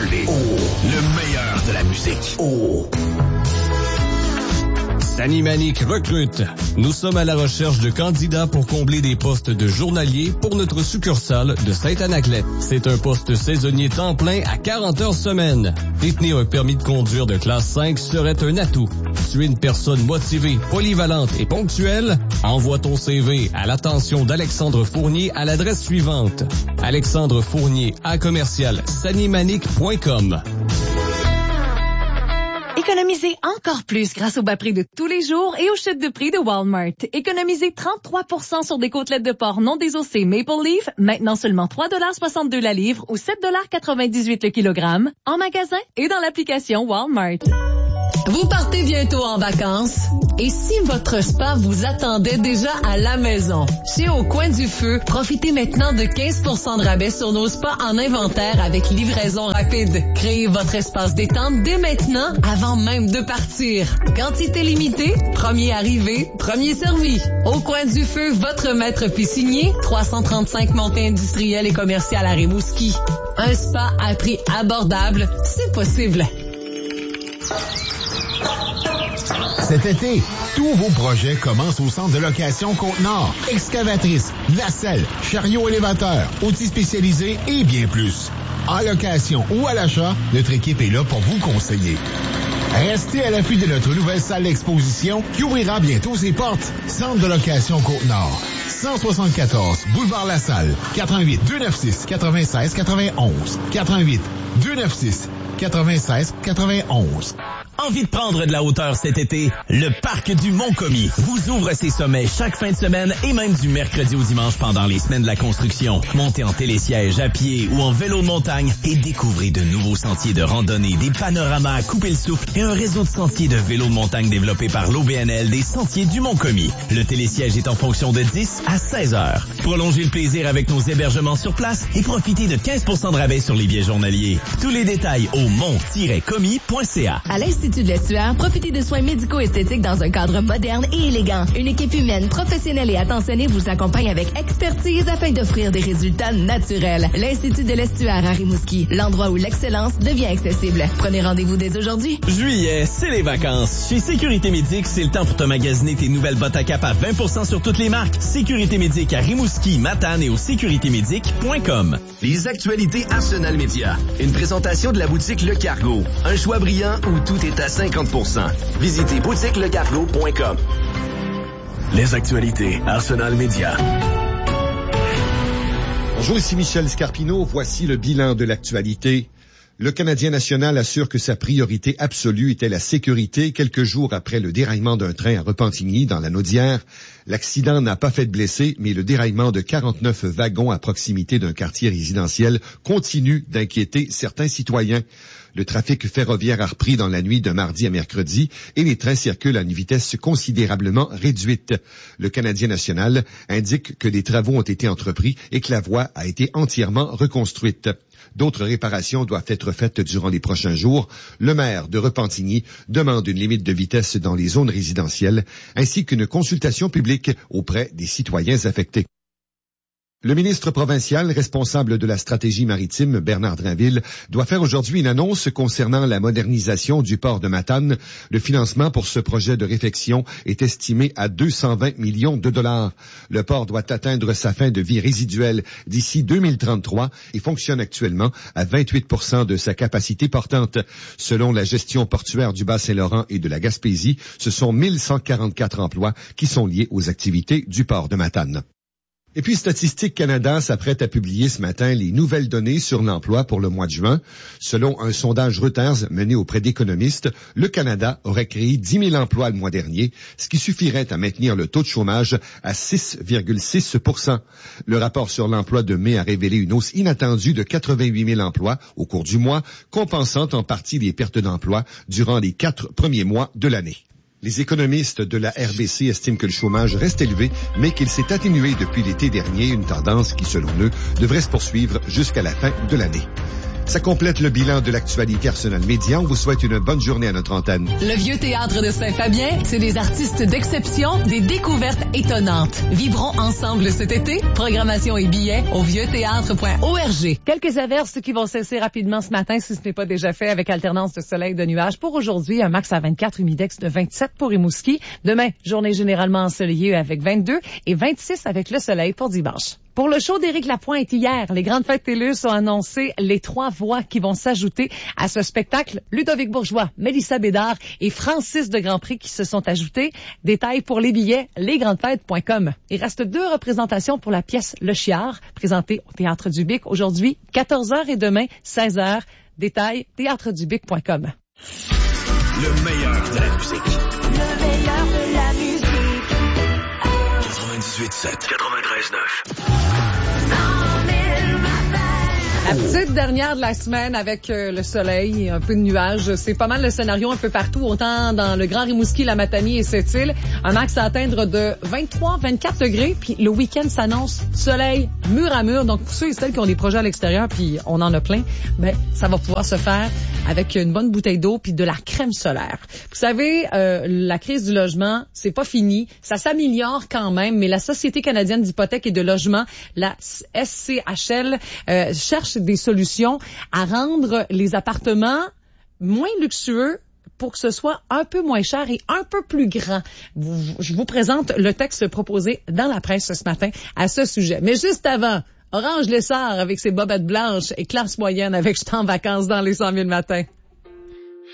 Party. Le meilleur de la musique. Sanimanic recrute. Nous sommes à la recherche de candidats pour combler des postes de journalier pour notre succursale de Sainte-Anaclet. C'est un poste saisonnier temps plein à 40 heures semaine. Détenir un permis de conduire de classe 5 serait un atout. Tu es une personne motivée, polyvalente et ponctuelle? Envoie ton CV à l'attention d'Alexandre Fournier à l'adresse suivante. Alexandre Fournier à commercial-sanimanic.com. Économisez encore plus grâce au bas prix de tous les jours et aux chutes de prix de Walmart. Économisez 33% sur des côtelettes de porc non désossées Maple Leaf, maintenant seulement 3,62 la livre ou 7,98 le kilogramme, en magasin et dans l'application Walmart. Vous partez bientôt en vacances? Et si votre spa vous attendait déjà à la maison? Chez Au Coin du Feu, profitez maintenant de 15% de rabais sur nos spas en inventaire avec livraison rapide. Créez votre espace détente dès maintenant avant même de partir. Quantité limitée, premier arrivé, premier servi. Au Coin du Feu, votre maître piscinier, 335 montée industrielle et commerciale à Rimouski. Un spa à prix abordable, c'est possible. Cet été, tous vos projets commencent au centre de location Côte-Nord. Excavatrice, nacelle, chariot élévateur, outils spécialisés et bien plus. En location ou à l'achat, notre équipe est là pour vous conseiller. Restez à l'affût de notre nouvelle salle d'exposition qui ouvrira bientôt ses portes. Centre de location Côte-Nord. 174 Boulevard La Salle. 88 296 96 91. 88 296 96 91. Envie de prendre de la hauteur cet été? Le Parc du Mont-Commis vous ouvre ses sommets chaque fin de semaine et même du mercredi au dimanche pendant les semaines de la construction. Montez en télésiège, à pied ou en vélo de montagne et découvrez de nouveaux sentiers de randonnée, des panoramas à couper le souffle et un réseau de sentiers de vélo de montagne développé par l'OBNL des Sentiers du Mont-Commis. Le télésiège est en fonction de 10 à 16 heures. Prolongez le plaisir avec nos hébergements sur place et profitez de 15% de rabais sur les billets journaliers. Tous les détails au mont-commis.ca. À l'Institut de l'Estuaire, profitez de soins médico-esthétiques dans un cadre moderne et élégant. Une équipe humaine, professionnelle et attentionnée vous accompagne avec expertise afin d'offrir des résultats naturels. L'Institut de l'Estuaire à Rimouski, l'endroit où l'excellence devient accessible. Prenez rendez-vous dès aujourd'hui. Juillet, c'est les vacances. Chez Sécurité Médic, c'est le temps pour te magasiner tes nouvelles bottes à cap à 20% sur toutes les marques. Sécurité Médic à Rimouski, Matane et au sécuritémédic.com. Les actualités Arsenal Média. Une présentation de la boutique Le Cargo. Un choix brillant où tout est à 50%. Visitez boutiquelecargo.com. Les actualités Arsenal Média. Bonjour, ici Michel Scarpino. Voici le bilan de l'actualité. Le Canadien national assure que sa priorité absolue était la sécurité. Quelques jours après le déraillement d'un train à Repentigny, dans la Naudière, l'accident n'a pas fait de blessés, mais le déraillement de 49 wagons à proximité d'un quartier résidentiel continue d'inquiéter certains citoyens. Le trafic ferroviaire a repris dans la nuit de mardi à mercredi et les trains circulent à une vitesse considérablement réduite. Le Canadien national indique que des travaux ont été entrepris et que la voie a été entièrement reconstruite. D'autres réparations doivent être faites durant les prochains jours. Le maire de Repentigny demande une limite de vitesse dans les zones résidentielles ainsi qu'une consultation publique auprès des citoyens affectés. Le ministre provincial responsable de la stratégie maritime, Bernard Drinville, doit faire aujourd'hui une annonce concernant la modernisation du port de Matane. Le financement pour ce projet de réfection est estimé à 220 millions de dollars. Le port doit atteindre sa fin de vie résiduelle d'ici 2033 et fonctionne actuellement à 28% de sa capacité portante. Selon la gestion portuaire du Bas-Saint-Laurent et de la Gaspésie, ce sont 1144 emplois qui sont liés aux activités du port de Matane. Et puis, Statistique Canada s'apprête à publier ce matin les nouvelles données sur l'emploi pour le mois de juin. Selon un sondage Reuters mené auprès d'économistes, le Canada aurait créé 10 000 emplois le mois dernier, ce qui suffirait à maintenir le taux de chômage à 6,6 %. Le rapport sur l'emploi de mai a révélé une hausse inattendue de 88 000 emplois au cours du mois, compensant en partie les pertes d'emplois durant les 4 premiers mois de l'année. Les économistes de la RBC estiment que le chômage reste élevé, mais qu'il s'est atténué depuis l'été dernier, une tendance qui, selon eux, devrait se poursuivre jusqu'à la fin de l'année. Ça complète le bilan de l'actualité Arsenal Média. On vous souhaite une bonne journée à notre antenne. Le Vieux Théâtre de Saint-Fabien, c'est des artistes d'exception, des découvertes étonnantes. Vivrons ensemble cet été. Programmation et billets au vieuxthéâtre.org. Quelques averses qui vont cesser rapidement ce matin, si ce n'est pas déjà fait, avec alternance de soleil et de nuages. Pour aujourd'hui, un max à 24, humidex de 27 pour Rimouski. Demain, journée généralement ensoleillée avec 22 et 26 avec le soleil pour dimanche. Pour le show d'Éric Lapointe hier, les Grandes Fêtes TELUS ont annoncé les 3 voix qui vont s'ajouter à ce spectacle. Ludovic Bourgeois, Mélissa Bédard et Francis de Grandpré qui se sont ajoutés. Détails pour les billets, lesgrandesfêtes.com. Il reste 2 représentations pour la pièce Le Chiard, présentée au Théâtre du Bic aujourd'hui, 14h et demain, 16h. Détails, théâtredubic.com. Le meilleur de la musique. Le meilleur de la musique. 98.7, 93.9. La petite dernière de la semaine avec le soleil et un peu de nuages. C'est pas mal le scénario un peu partout, autant dans le Grand Rimouski, la Matanie et Sept-Îles. Un max à atteindre de 23-24 degrés. Puis le week-end s'annonce soleil mur à mur. Donc pour ceux et celles qui ont des projets à l'extérieur, puis on en a plein, ben ça va pouvoir se faire avec une bonne bouteille d'eau puis de la crème solaire. Vous savez, la crise du logement, c'est pas fini. Ça s'améliore quand même, mais la Société canadienne d'hypothèques et de logement, la SCHL, cherche des solutions à rendre les appartements moins luxueux pour que ce soit un peu moins cher et un peu plus grand. Je vous présente le texte proposé dans la presse ce matin à ce sujet. Mais juste avant, Orange Lessard avec ses bobettes blanches et classe moyenne avec « J'étais en vacances dans les 100 000 matins ».